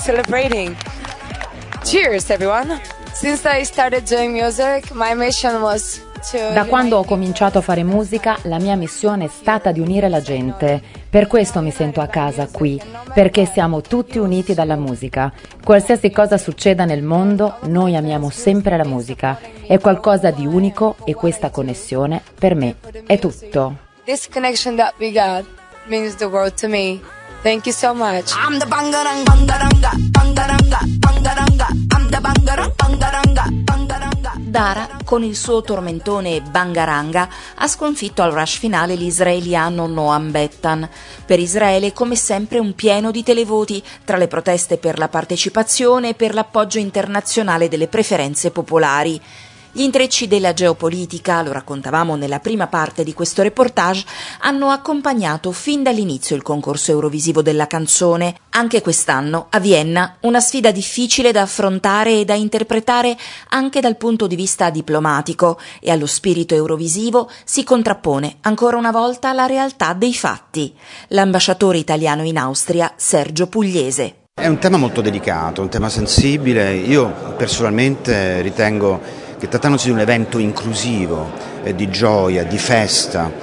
celebrating. Cheers, everyone. Since I started doing music, my mission was Da quando ho cominciato a fare musica, la mia missione è stata di unire la gente. Per questo mi sento a casa qui, perché siamo tutti uniti dalla musica. Qualsiasi cosa succeda nel mondo, noi amiamo sempre la musica. È qualcosa di unico e questa connessione, per me, è tutto. This connection that we got means the world to me. Thank you so much. I'm the bangarang, bangaranga, bangaranga, bangaranga. I'm the bangarang, bangaranga, bangaranga. Dara, con il suo tormentone Bangaranga, ha sconfitto al rush finale l'israeliano Noam Bettan. Per Israele, come sempre, un pieno di televoti tra le proteste per la partecipazione e per l'appoggio internazionale delle preferenze popolari. Gli intrecci della geopolitica, lo raccontavamo nella prima parte di questo reportage, hanno accompagnato fin dall'inizio il concorso eurovisivo della canzone. Anche quest'anno, a Vienna, una sfida difficile da affrontare e da interpretare anche dal punto di vista diplomatico, e allo spirito eurovisivo si contrappone ancora una volta la realtà dei fatti. L'ambasciatore italiano in Austria, Sergio Pugliese. È un tema molto delicato, un tema sensibile. Io personalmente ritengo che trattandosi di un evento inclusivo, di gioia, di festa,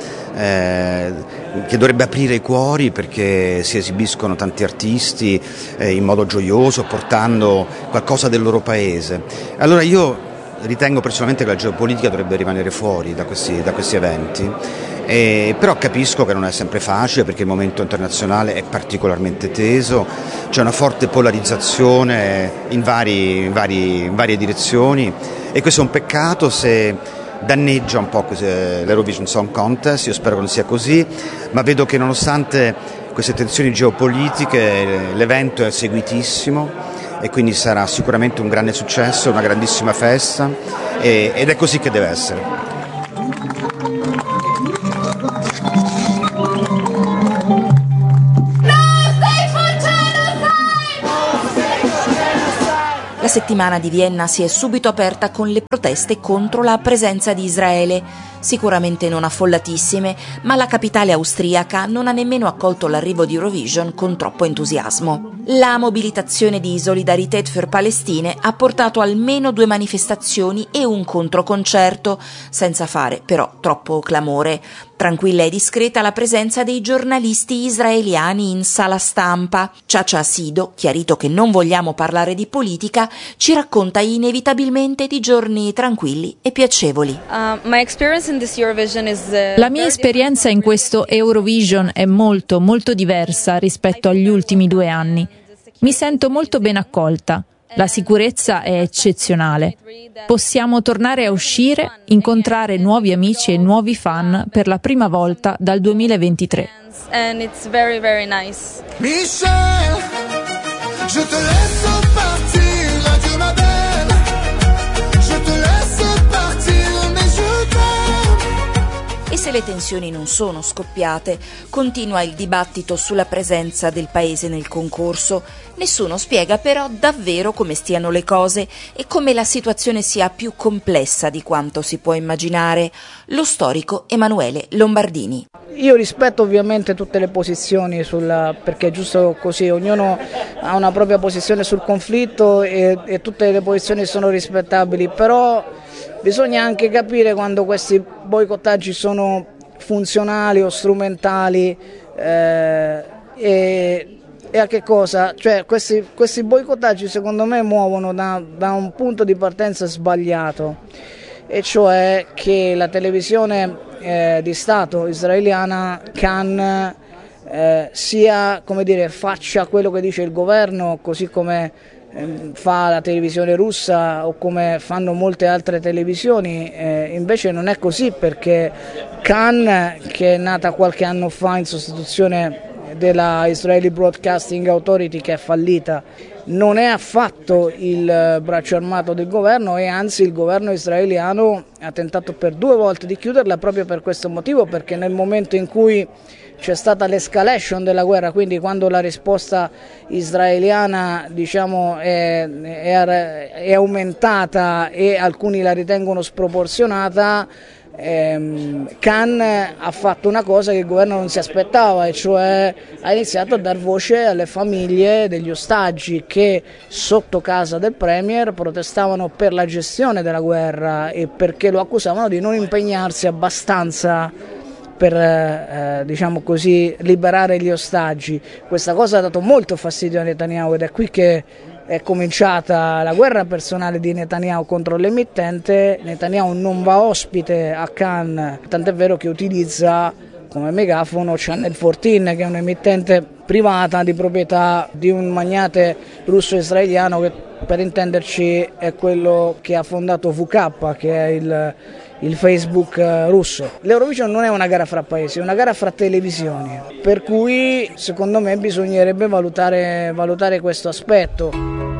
che dovrebbe aprire i cuori perché si esibiscono tanti artisti in modo gioioso, portando qualcosa del loro paese. Allora io ritengo personalmente che la geopolitica dovrebbe rimanere fuori da questi eventi, però capisco che non è sempre facile perché il momento internazionale è particolarmente teso, c'è una forte polarizzazione in varie direzioni e questo è un peccato se danneggia un po' l'Eurovision Song Contest. Io spero che non sia così, ma vedo che nonostante queste tensioni geopolitiche l'evento è seguitissimo e quindi sarà sicuramente un grande successo, una grandissima festa ed è così che deve essere. La settimana di Vienna si è subito aperta con le proteste contro la presenza di Israele, sicuramente non affollatissime, ma la capitale austriaca non ha nemmeno accolto l'arrivo di Eurovision con troppo entusiasmo. La mobilitazione di Solidarität für Palestine ha portato almeno 2 manifestazioni e un controconcerto, senza fare però troppo clamore. Tranquilla e discreta la presenza dei giornalisti israeliani in sala stampa. Chacha Sido, chiarito che non vogliamo parlare di politica, ci racconta inevitabilmente di giorni tranquilli e piacevoli. La mia esperienza in questo Eurovision è molto, molto diversa rispetto agli ultimi 2 anni. Mi sento molto ben accolta. La sicurezza è eccezionale. Possiamo tornare a uscire, incontrare nuovi amici e nuovi fan per la prima volta dal 2023. And it's very, very nice. Michel, je te laisse partir, adieu ma belle. Je te laisse partir, mais je t'aime. E se le tensioni non sono scoppiate, continua il dibattito sulla presenza del paese nel concorso. Nessuno spiega però davvero come stiano le cose e come la situazione sia più complessa di quanto si può immaginare. Lo storico Emanuele Lombardini. Io rispetto ovviamente tutte le posizioni perché è giusto così, ognuno ha una propria posizione sul conflitto e tutte le posizioni sono rispettabili, però bisogna anche capire quando questi boicottaggi sono funzionali o strumentali e a che cosa? Cioè questi boicottaggi secondo me muovono da un punto di partenza sbagliato, e cioè che la televisione di Stato israeliana Kan faccia quello che dice il governo, così come fa la televisione russa o come fanno molte altre televisioni. Invece non è così, perché Kan, che è nata qualche anno fa in sostituzione della Israeli Broadcasting Authority, che è fallita, non è affatto il braccio armato del governo, e anzi il governo israeliano ha tentato per 2 volte di chiuderla proprio per questo motivo, perché nel momento in cui c'è stata l'escalation della guerra, quindi quando la risposta israeliana è aumentata e alcuni la ritengono sproporzionata, Cannes ha fatto una cosa che il governo non si aspettava, e cioè ha iniziato a dar voce alle famiglie degli ostaggi che sotto casa del premier protestavano per la gestione della guerra e perché lo accusavano di non impegnarsi abbastanza per diciamo così, liberare gli ostaggi. Questa cosa ha dato molto fastidio a Netanyahu ed è qui che è cominciata la guerra personale di Netanyahu contro l'emittente. Netanyahu non va ospite a Cannes, tant'è vero che utilizza come megafono Channel 14, che è un'emittente privata di proprietà di un magnate russo-israeliano che, per intenderci, è quello che ha fondato VK, che è il Facebook russo. L'Eurovision non è una gara fra paesi, è una gara fra televisioni, per cui secondo me bisognerebbe valutare questo aspetto.